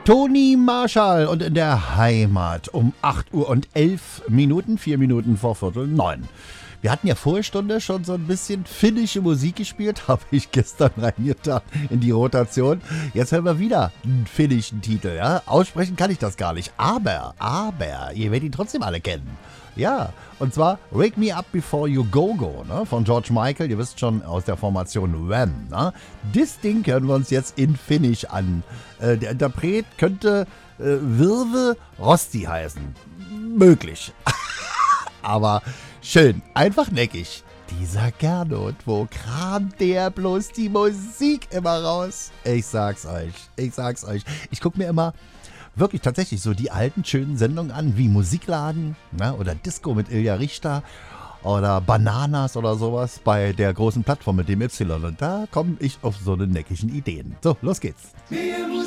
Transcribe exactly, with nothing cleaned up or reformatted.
Toni Marshall und in der Heimat um acht Uhr und elf Minuten, vier Minuten vor Viertel neun. Wir hatten ja Vorstunde schon so ein bisschen finnische Musik gespielt, habe ich gestern reingetan in die Rotation. Jetzt hören wir wieder einen finnischen Titel, ja. Aussprechen kann ich das gar nicht, aber, aber, ihr werdet ihn trotzdem alle kennen. Ja, und zwar Wake Me Up Before You Go Go, ne, von George Michael, ihr wisst schon, aus der Formation Wham, ne. Das Ding hören wir uns jetzt in Finnisch an. Äh, der Interpret könnte äh, Virve Rosti heißen. Möglich. Aber schön, einfach neckig. Dieser Gernot, wo kramt der bloß die Musik immer raus? Ich sag's euch, ich sag's euch. Ich guck mir immer wirklich tatsächlich so die alten schönen Sendungen an, wie Musikladen, ne, oder Disco mit Ilja Richter oder Bananas oder sowas bei der großen Plattform mit dem Y. Und da komme ich auf so eine neckigen Ideen. So, los geht's.